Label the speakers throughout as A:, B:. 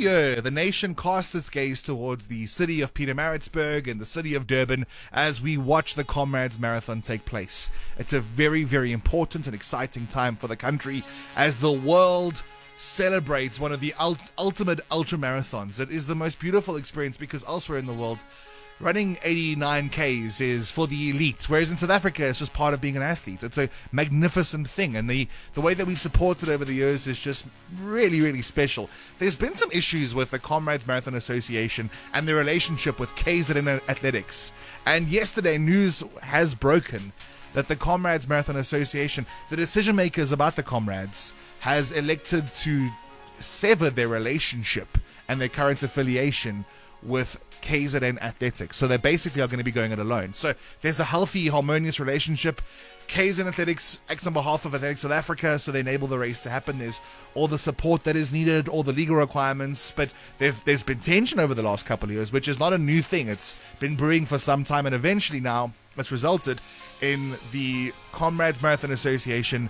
A: year, the nation casts its gaze towards the city of Pietermaritzburg and the city of Durban as we watch the Comrades Marathon take place. It's a very, very important and exciting time for the country as the world celebrates one of the ultimate ultra marathons. It is the most beautiful experience because elsewhere in the world, running 89 Ks is for the elite, whereas in South Africa, it's just part of being an athlete. It's a magnificent thing, and the way that we've supported over the years is just really, really special. There's been some issues with the Comrades Marathon Association and their relationship with KZN Athletics, and yesterday news has broken that the Comrades Marathon Association, the decision makers about the Comrades, has elected to sever their relationship and their current affiliation with KZN Athletics. So they basically are going to be going it alone. So there's a healthy, harmonious relationship. KZN Athletics acts on behalf of Athletics South Africa, so they enable the race to happen. There's all the support that is needed, all the legal requirements, but there's been tension over the last couple of years, which is not a new thing. It's been brewing for some time, and eventually now it's resulted in the Comrades Marathon Association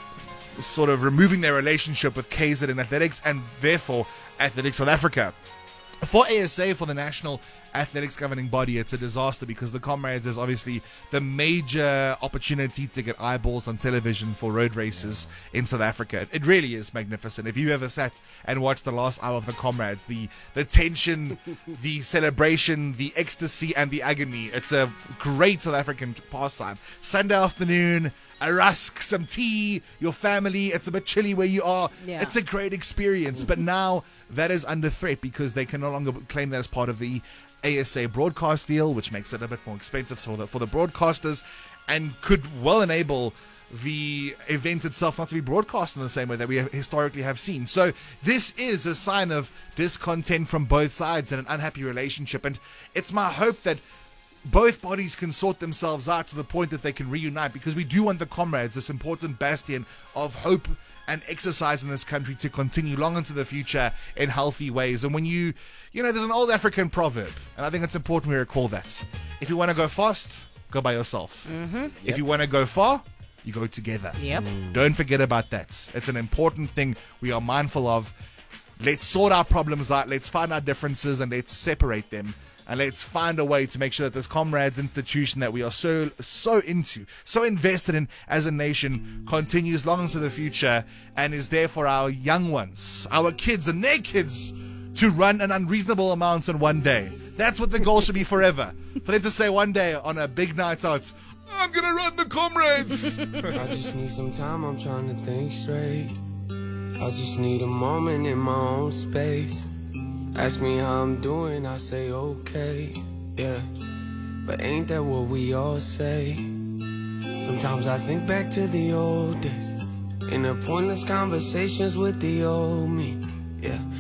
A: sort of removing their relationship with KZN Athletics and therefore Athletics South Africa. For ASA, for the National Athletics Governing Body, it's a disaster because the Comrades is obviously the major opportunity to get eyeballs on television for road races in South Africa. It really is magnificent. If you ever sat and watched the last hour of the Comrades, the tension, the celebration, the ecstasy, and the agony, it's a great South African pastime. Sunday afternoon, a rusk, some tea, your family, it's a bit chilly where you are. Yeah. It's a great experience. But now that is under threat because they can no longer claim that as part of the ASA broadcast deal, which makes it a bit more expensive for the broadcasters and could well enable the event itself not to be broadcast in the same way that we historically have seen. So this is a sign of discontent from both sides and an unhappy relationship. And it's my hope that both bodies can sort themselves out to the point that they can reunite, because we do want the Comrades, this important bastion of hope and exercise in this country, to continue long into the future in healthy ways. And when you know, there's an old African proverb, and I think it's important we recall that. If you want to go fast, go by yourself. Mm-hmm. If you want to go far, you go together. Yep. Don't forget about that. It's an important thing we are mindful of. Let's sort our problems out. Let's find our differences and let's separate them. And let's find a way to make sure that this Comrades institution that we are so into, so invested in as a nation, continues long into the future and is there for our young ones, our kids and their kids, to run an unreasonable amount on one day. That's what the goal should be forever. For them to say one day on a big night out, I'm going to run the Comrades.
B: I just need some time, I'm trying to think straight. I just need a moment in my own space. Ask me how I'm doing, I say okay, yeah. But ain't that what we all say? Sometimes I think back to the old days, in the pointless conversations with the old me, yeah.